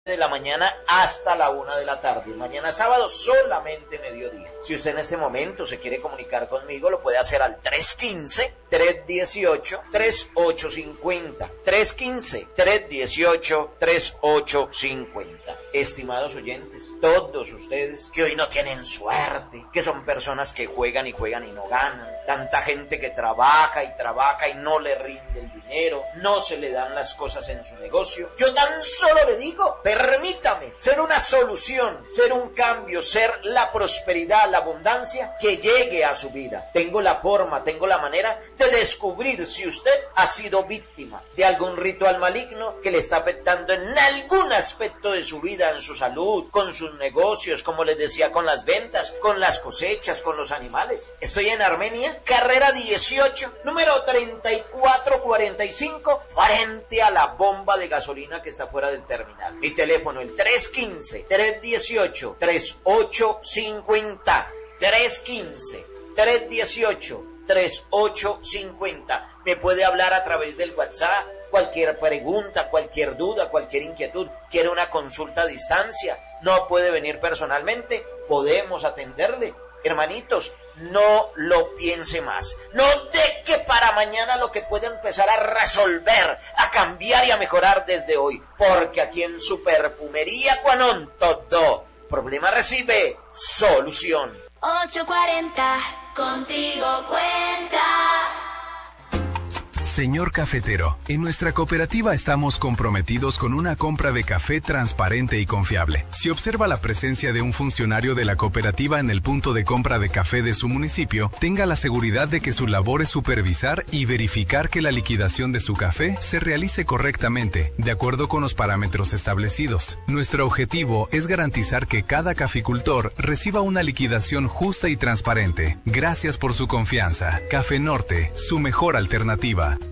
de la mañana hasta la 1 de la tarde. Mañana sábado solamente mediodía. Si usted en este momento se quiere comunicar conmigo, lo puede hacer al 315-318-3850. 315-318-3850. Estimados oyentes, todos ustedes que hoy no tienen suerte, que son personas que juegan y juegan y no ganan, tanta gente que trabaja y trabaja y no le rinde el dinero, no se le dan las cosas en su negocio, yo tan solo le digo, permítame ser una solución, ser un cambio, ser la prosperidad, la abundancia que llegue a su vida. Tengo la forma, tengo la manera de descubrir si usted ha sido víctima de algún ritual maligno que le está afectando en algún aspecto de su vida, en su salud, con sus negocios, como les decía, con las ventas, con las cosechas, con los animales. Estoy en Armenia, carrera 18, número 3445, frente a la bomba de gasolina que está fuera del terminal. Mi teléfono, el 315-318-3850. 315-318-3850. Me puede hablar a través del WhatsApp. Cualquier pregunta, cualquier duda, cualquier inquietud, quiere una consulta a distancia, no puede venir personalmente, podemos atenderle. Hermanitos, no lo piense más. No deje para mañana lo que puede empezar a resolver, a cambiar y a mejorar desde hoy. Porque aquí en su perfumería Quanon, todo problema recibe solución. 840, contigo cuenta. Señor cafetero, en nuestra cooperativa estamos comprometidos con una compra de café transparente y confiable. Si observa la presencia de un funcionario de la cooperativa en el punto de compra de café de su municipio, tenga la seguridad de que su labor es supervisar y verificar que la liquidación de su café se realice correctamente, de acuerdo con los parámetros establecidos. Nuestro objetivo es garantizar que cada caficultor reciba una liquidación justa y transparente. Gracias por su confianza. Café Norte, su mejor alternativa.